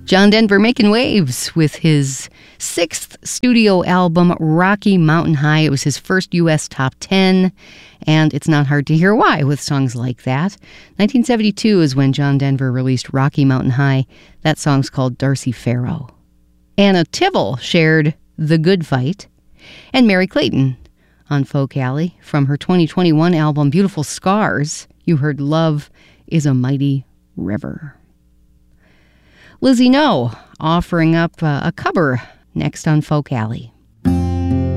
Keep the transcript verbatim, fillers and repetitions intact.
John Denver making waves with his sixth studio album, Rocky Mountain High. It was his first U S top ten, and it's not hard to hear why with songs like that. nineteen seventy-two is when John Denver released Rocky Mountain High. That song's called Darcy Farrow. Anna Tivell shared The Good Fight, and Mary Clayton on Folk Alley. From her twenty twenty-one album, Beautiful Scars, you heard Love is a Mighty River. Lizzie No offering up uh, a cover next on Folk Alley.